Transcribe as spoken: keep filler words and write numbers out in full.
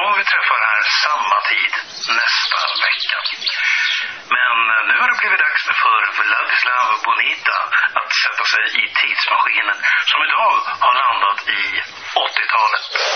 om vi träffar här samma tid nästa vecka. Men nu har det blivit dags för Vladislav Bonita att sätta sig i tidsmaskinen som idag har landat i åttiotalet.